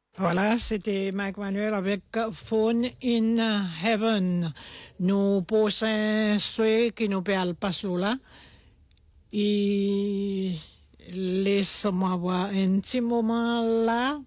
Voilà, c'était Mike Manuel avec Phone in Heaven. Nous posons un souhait qui nous parle pas sur là. Et laisse-moi voir un petit moment là.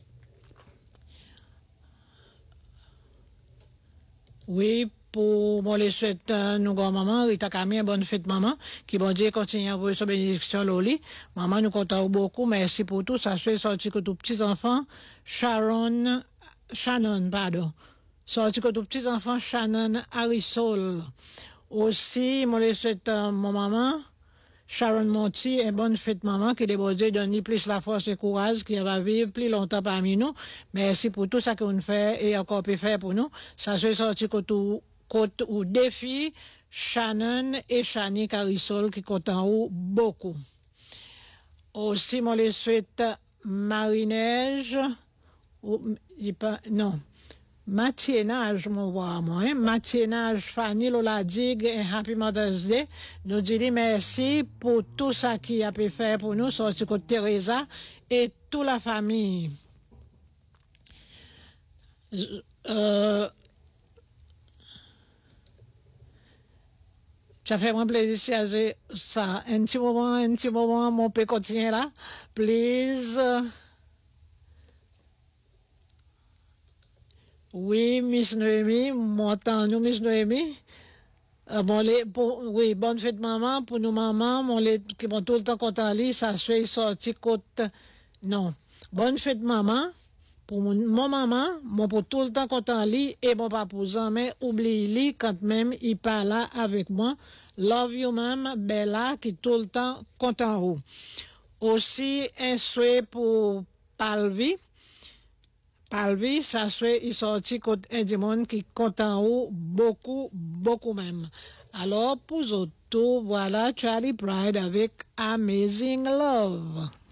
Oui, pour moi, les souhaite nous grand-maman, Rita Camille, bonne fête maman, qui bon Dieu continue à envoyer sa bénédiction Loli. Maman, nous comptons beaucoup, merci pour tout, ça soit sorti que tous petits enfants, Shannon, pardon. Sorti que tous petits enfants, Shannon Harrisol. Aussi, moi, les souhaite mon maman, Sharon Monti, et bonne fête maman, que les bon Dieu donne plus la force et courage, qui va vivre plus longtemps parmi nous. Merci pour tout ça qu'on fait et encore peut faire pour nous. Ça se sorti que tout, côté ou défi, Shannon et Shani Carisol qui comptent en haut beaucoup. Aussi, moi les souhaite Marie-Neige, non. Mathienage, mon voix, moi, hein. Mathienage, Fanny Lola Dig, et Happy Mother's Day. Nous disons merci pour tout ça qui a pu faire pour nous, sorti que Teresa et toute la famille. Ça fait vraiment plaisir si ça. Un petit moment, mon peut continuer là. Please. Oui, Miss Noémie, m'entends-nous, Miss Noémie? Oui, bonne fête maman, pour nous maman, qui vont tout le temps content lit, ça soit sorti côte, non. Bonne fête maman, pour mon maman, pour tout le temps content lit, et mon papousin, mais oublie lit quand même, il parle là avec moi. Love you, mam, Bella, qui tout le temps content ou. Aussi, un souhait pour Palvi, ça soit, il sorti contre un démon qui compte en haut beaucoup même. Alors, pour autres, voilà Charlie Pride avec Amazing Love.